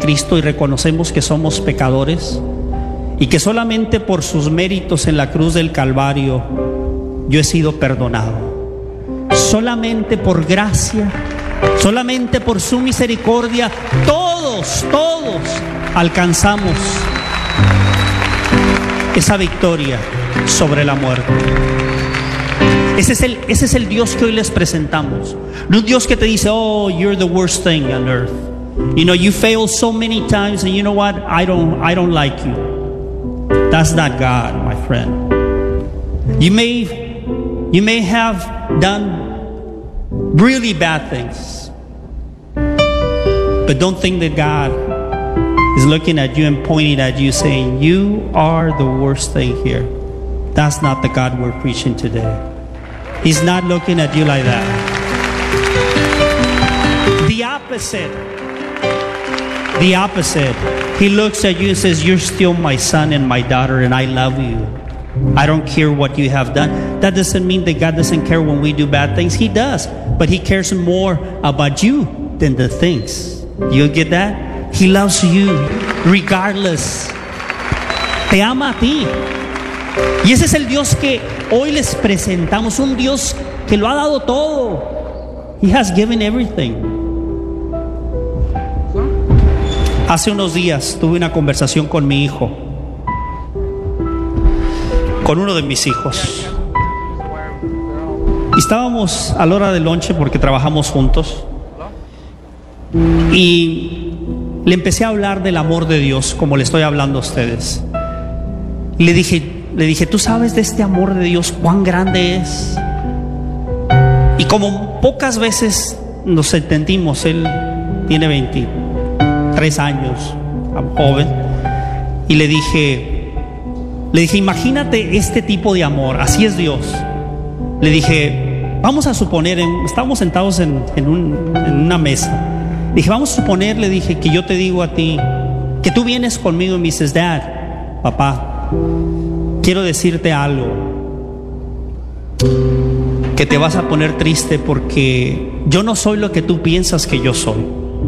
Cristo y reconocemos que somos pecadores y que solamente por sus méritos en la cruz del Calvario yo he sido perdonado. Solamente por gracia, solamente por su misericordia, todos alcanzamos esa victoria sobre la muerte. Ese es el Dios que hoy les presentamos. No un Dios que te dice, oh, you're the worst thing on earth. You know, you failed so many times, and you know what? I don't like you. That's not God, my friend. You may have done really bad things, but don't think that God is looking at you and pointing at you saying, you are the worst thing here. That's not the God we're preaching today. He's not looking at you like that. The opposite. He looks at you and says, you're still my son and my daughter, and I love you. I don't care what you have done. That doesn't mean that God doesn't care when we do bad things. He does, but He cares more about you than the things. You get that? He loves you regardless. Te ama a ti. Y ese es el Dios que hoy les presentamos, un Dios que lo ha dado todo. He has given everything. Hace unos días tuve una conversación con mi hijo, con uno de mis hijos. Y estábamos a la hora del lonche porque trabajamos juntos. Y le empecé a hablar del amor de Dios como le estoy hablando a ustedes. Y le dije, ¿tú sabes de este amor de Dios cuán grande es? Y como pocas veces nos entendimos, él tiene 23 años, joven, y le dije, imagínate este tipo de amor, así es Dios. Le dije, vamos a suponer, estábamos sentados en una mesa. Le dije, vamos a suponer, le dije, que yo te digo a ti, que tú vienes conmigo y me dices, Dad, papá, quiero decirte algo, que te vas a poner triste porque yo no soy lo que tú piensas que yo soy.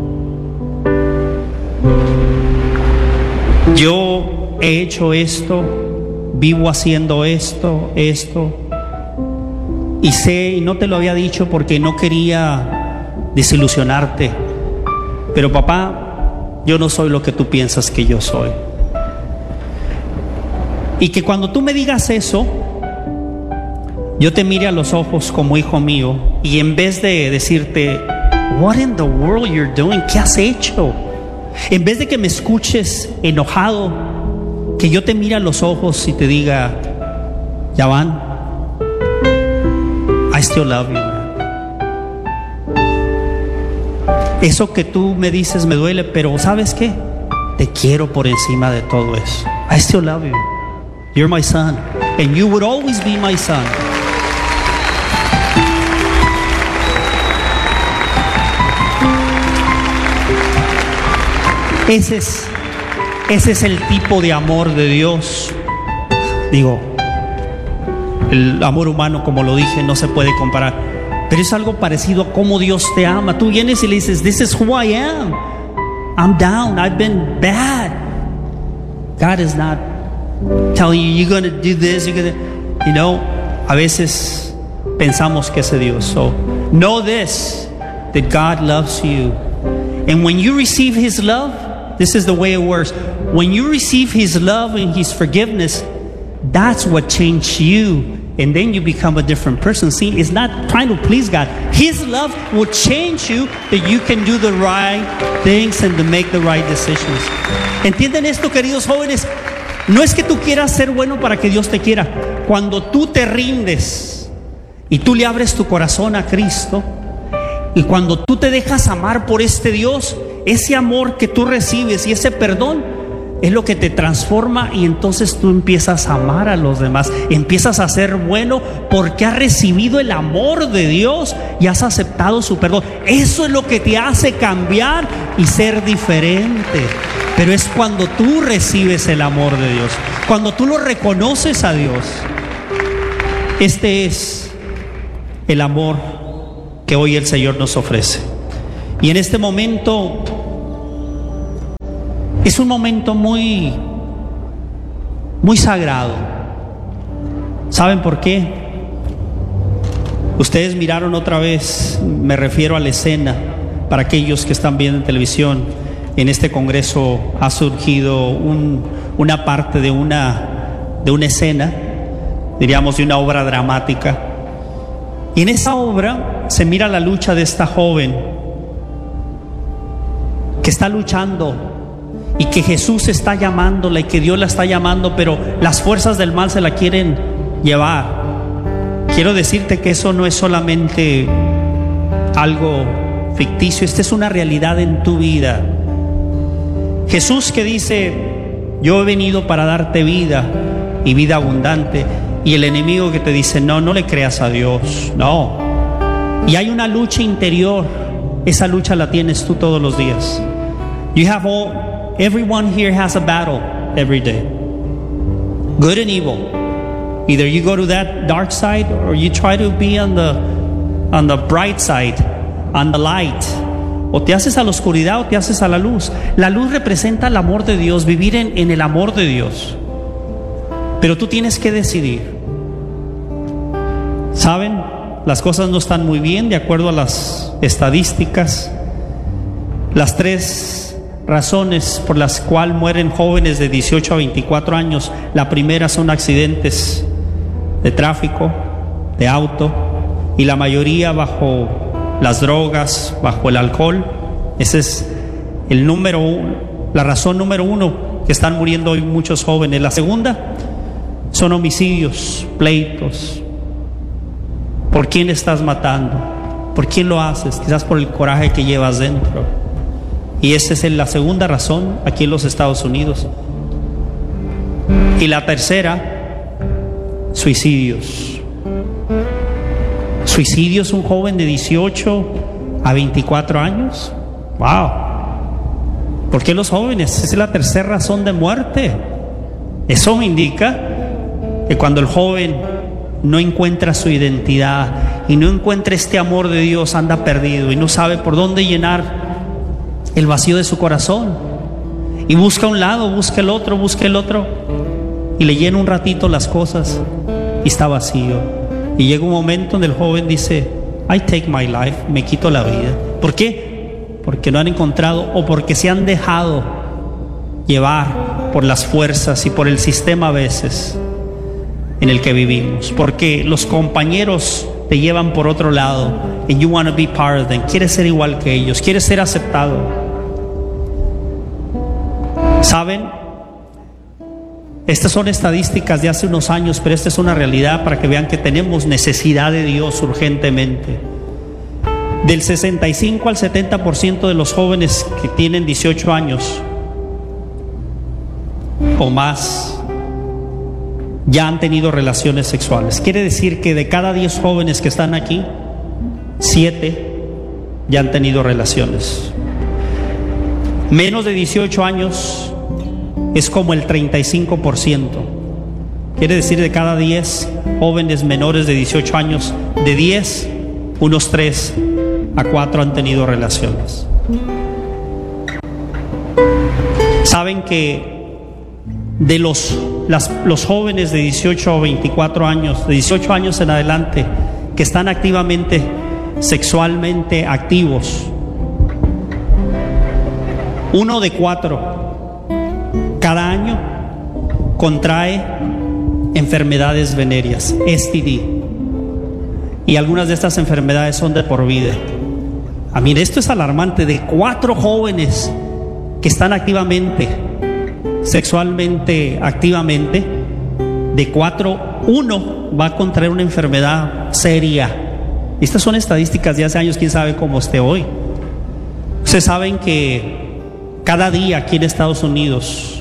Yo he hecho esto, vivo haciendo esto, y sé, y no te lo había dicho porque no quería desilusionarte, pero papá, yo no soy lo que tú piensas que yo soy. Y que cuando tú me digas eso, yo te mire a los ojos como hijo mío, y en vez de decirte, what in the world you're doing, ¿qué has hecho? En vez de que me escuches enojado, que yo te mire a los ojos y te diga, Yavan, I still love you, man. Eso que tú me dices me duele, pero ¿sabes qué? Te quiero por encima de todo eso. I still love you. You're my son, and you would always be my son. Ese es el tipo de amor de Dios. Digo, el amor humano, como lo dije, no se puede comparar, pero es algo parecido a cómo Dios te ama. Tú vienes y le dices, this is who I am. I'm down, I've been bad. God is not telling you, you're going to do this, you know, a veces pensamos que es Dios. So, know this, that God loves you. And when you receive His love, this is the way it works. When you receive His love and His forgiveness, that's what changed you. And then you become a different person. See, it's not trying to please God. His love will change you that you can do the right things and to make the right decisions. ¿Entienden esto, queridos jóvenes? No es que tú quieras ser bueno para que Dios te quiera. Cuando tú te rindes y tú le abres tu corazón a Cristo, y cuando tú te dejas amar por este Dios, ese amor que tú recibes y ese perdón es lo que te transforma, y entonces tú empiezas a amar a los demás, empiezas a ser bueno porque has recibido el amor de Dios y has aceptado su perdón. Eso es lo que te hace cambiar y ser diferente. Pero es cuando tú recibes el amor de Dios, cuando tú lo reconoces a Dios. Este es el amor que hoy el Señor nos ofrece. Y en este momento Es un momento muy sagrado. ¿Saben por qué? Ustedes miraron otra vez, me refiero a la escena, para aquellos que están viendo en televisión, en este congreso ha surgido una parte de una escena, diríamos de una obra dramática, y en esa obra se mira la lucha de esta joven que está luchando y que Jesús está llamándola y que Dios la está llamando, pero las fuerzas del mal se la quieren llevar. Quiero decirte que eso no es solamente algo ficticio, esta es una realidad en tu vida. Jesús que dice: yo he venido para darte vida y vida abundante, y el enemigo que te dice: no le creas a Dios, no. Y hay una lucha interior, esa lucha la tienes tú todos los días. Everyone here has a battle every day, good and evil. Either you go to that dark side or you try to be on the bright side, on the light. O te haces a la oscuridad o te haces a la luz. La luz representa el amor de Dios, vivir en el amor de Dios. Pero tú tienes que decidir. ¿Saben? Las cosas no están muy bien de acuerdo a las estadísticas. Las 3 razones por las cuales mueren jóvenes de 18 a 24 años. La primera son accidentes de tráfico, de auto, y la mayoría bajo las drogas, bajo el alcohol. Ese es la razón número 1 que están muriendo hoy muchos jóvenes. La segunda son homicidios, pleitos. ¿Por quién estás matando? ¿Por quién lo haces? Quizás por el coraje que llevas dentro. Y esa es la segunda razón aquí en los Estados Unidos. Y la tercera, suicidios. ¿Suicidios un joven de 18 a 24 años? ¡Wow! ¿Por qué los jóvenes? Esa es la tercera razón de muerte. Eso me indica que cuando el joven no encuentra su identidad y no encuentra este amor de Dios, anda perdido y no sabe por dónde llenar el vacío de su corazón. Y busca un lado, busca el otro, y le llena un ratito las cosas y está vacío. Y llega un momento donde el joven dice: I take my life, me quito la vida. ¿Por qué? Porque no han encontrado, o porque se han dejado llevar por las fuerzas y por el sistema a veces en el que vivimos, porque los compañeros te llevan por otro lado, and you want to be part of them. Quieres ser igual que ellos, quieres ser aceptado. ¿Saben? Estas son estadísticas de hace unos años, pero esta es una realidad para que vean que tenemos necesidad de Dios urgentemente. Del 65 al 70% de los jóvenes que tienen 18 años o más ya han tenido relaciones sexuales. Quiere decir que de cada 10 jóvenes que están aquí, 7 ya han tenido relaciones. Menos de 18 años es como el 35%. Quiere decir, de cada 10 jóvenes menores de 18 años, de 10, unos 3 a 4 han tenido relaciones. Saben que de los jóvenes de 18 o 24 años, de 18 años en adelante, que están activamente, sexualmente activos, 1 de 4 cada año contrae enfermedades venéreas, STD, y algunas de estas enfermedades son de por vida. Mire, esto es alarmante. De 4 jóvenes que están activamente, sexualmente activamente, de 4, 1 va a contraer una enfermedad seria. Estas son estadísticas de hace años, quién sabe cómo esté hoy. Ustedes saben que cada día aquí en Estados Unidos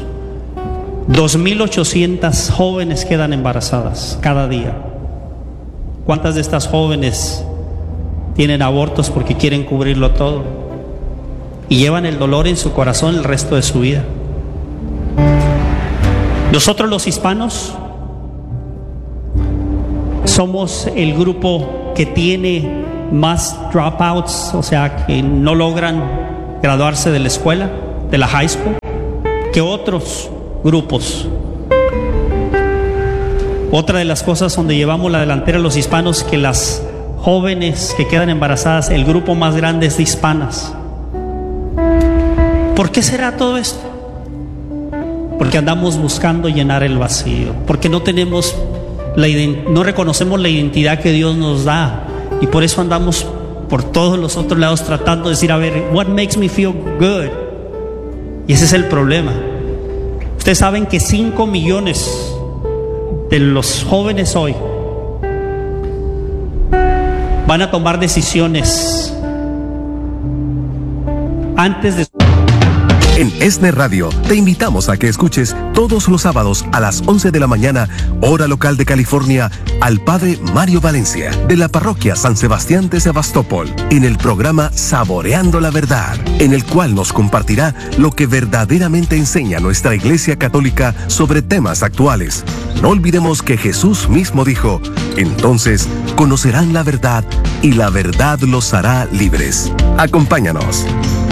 2.800 jóvenes quedan embarazadas cada día. ¿Cuántas de estas jóvenes tienen abortos porque quieren cubrirlo todo y llevan el dolor en su corazón el resto de su vida? Nosotros los hispanos somos el grupo que tiene más dropouts, o sea, que no logran graduarse de la escuela, de la high school. que otros grupos. Otra de las cosas donde llevamos la delantera los hispanos, que las jóvenes que quedan embarazadas, el grupo más grande es de hispanas. ¿Por qué será todo esto? Porque andamos buscando llenar el vacío, porque no tenemos no reconocemos la identidad que Dios nos da, y por eso andamos por todos los otros lados tratando de decir, a ver, what makes me feel good? Y ese es el problema. Ustedes saben que 5 millones de los jóvenes hoy van a tomar decisiones antes de... En ESNE Radio te invitamos a que escuches todos los sábados a las 11 de la mañana, hora local de California, al Padre Mario Valencia, de la Parroquia San Sebastián de Sebastopol, en el programa Saboreando la Verdad, en el cual nos compartirá lo que verdaderamente enseña nuestra Iglesia Católica sobre temas actuales. No olvidemos que Jesús mismo dijo: entonces conocerán la verdad y la verdad los hará libres. Acompáñanos.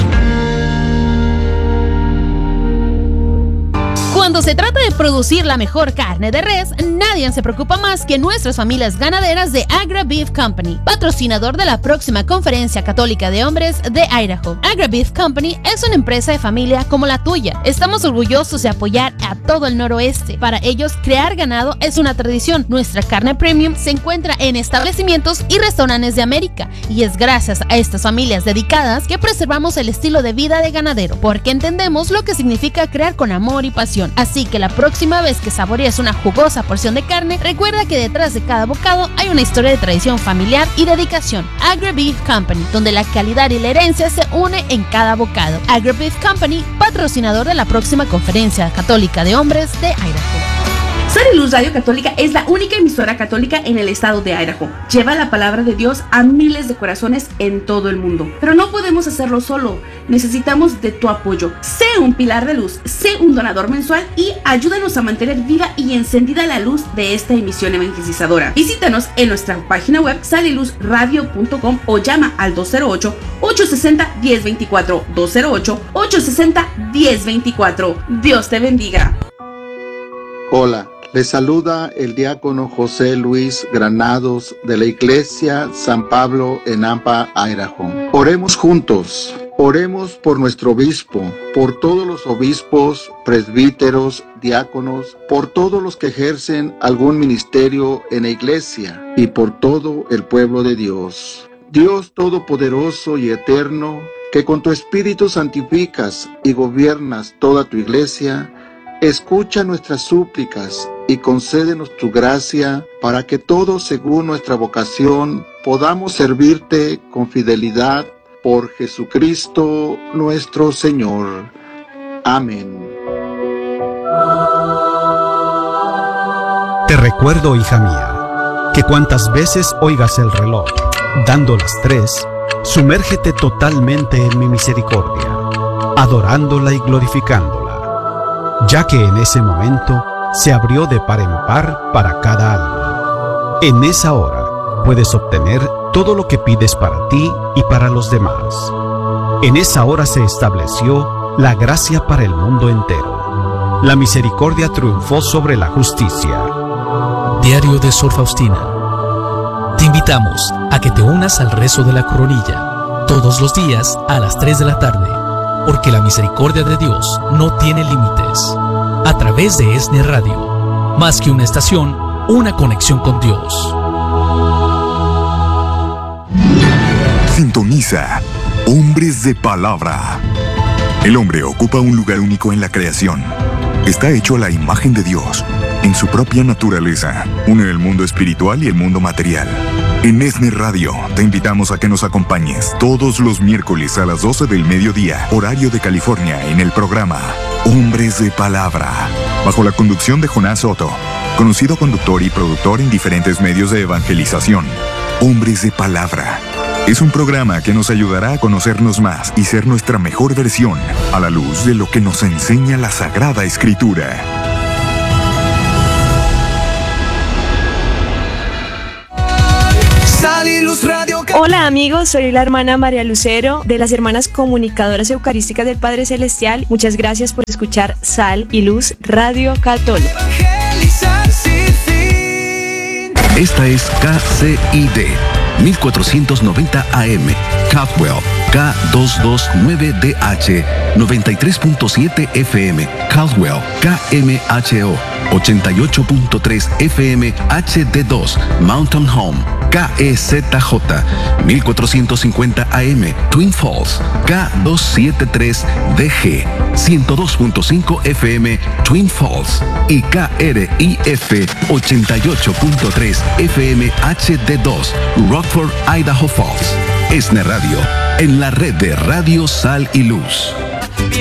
Cuando se trata de producir la mejor carne de res, nadie se preocupa más que nuestras familias ganaderas de Agra Beef Company, patrocinador de la próxima Conferencia Católica de Hombres de Idaho. Agra Beef Company es una empresa de familia como la tuya. Estamos orgullosos de apoyar a todo el noroeste. Para ellos, crear ganado es una tradición. Nuestra carne premium se encuentra en establecimientos y restaurantes de América, y es gracias a estas familias dedicadas que preservamos el estilo de vida de ganadero, porque entendemos lo que significa crear con amor y pasión. Así que la próxima vez que saborees una jugosa porción de carne, recuerda que detrás de cada bocado hay una historia de tradición familiar y dedicación. Agra Beef Company, donde la calidad y la herencia se une en cada bocado. Agra Beef Company, patrocinador de la próxima Conferencia Católica de Hombres de Idaho. Sal y Luz Radio Católica es la única emisora católica en el estado de Idaho. Lleva la palabra de Dios a miles de corazones en todo el mundo. Pero no podemos hacerlo solo. Necesitamos de tu apoyo. Sé un pilar de luz, sé un donador mensual y ayúdanos a mantener viva y encendida la luz de esta emisión evangelizadora. Visítanos en nuestra página web saliluzradio.com o llama al 208-860-1024. 208-860-1024. Dios te bendiga. Hola. Les saluda el diácono José Luis Granados de la Iglesia San Pablo en Nampa, Idaho. Oremos juntos. Oremos por nuestro obispo, por todos los obispos, presbíteros, diáconos, por todos los que ejercen algún ministerio en la iglesia y por todo el pueblo de Dios. Dios Todopoderoso y Eterno, que con tu Espíritu santificas y gobiernas toda tu iglesia, escucha nuestras súplicas y concédenos tu gracia para que todos, según nuestra vocación, podamos servirte con fidelidad por Jesucristo nuestro Señor. Amén. Te recuerdo, hija mía, que cuantas veces oigas el reloj dando las 3, sumérgete totalmente en mi misericordia, adorándola y glorificándola, ya que en ese momento se abrió de par en par para cada alma. En esa hora puedes obtener todo lo que pides para ti y para los demás. En esa hora se estableció la gracia para el mundo entero. La misericordia triunfó sobre la justicia. Diario de Sor Faustina. Te invitamos a que te unas al rezo de la coronilla todos los días a las 3 de la tarde, porque la misericordia de Dios no tiene límites. A través de ESNE Radio, más que una estación, una conexión con Dios. Sintoniza Hombres de Palabra. El hombre ocupa un lugar único en la creación. Está hecho a la imagen de Dios. En su propia naturaleza, une el mundo espiritual y el mundo material. En ESNE Radio te invitamos a que nos acompañes todos los miércoles a las 12 del mediodía, horario de California, en el programa Hombres de Palabra, bajo la conducción de Jonás Soto, conocido conductor y productor en diferentes medios de evangelización. Hombres de Palabra es un programa que nos ayudará a conocernos más y ser nuestra mejor versión a la luz de lo que nos enseña la Sagrada Escritura. Sal y Luz Radio Hola amigos, soy la hermana María Lucero de las Hermanas Comunicadoras Eucarísticas del Padre Celestial. Muchas gracias por escuchar Sal y Luz Radio Católica. Esta es KCID 1490 AM, Caldwell, K229DH, 93.7 FM, Caldwell, KMHO, 88.3 FM, HD2, Mountain Home, KEZJ, 1450 AM, Twin Falls, K273DG, 102.5 FM, Twin Falls, y KRIF, 88.3 FM, HD2, Rockford, Idaho Falls. ESNE Radio, en la red de Radio Sal y Luz.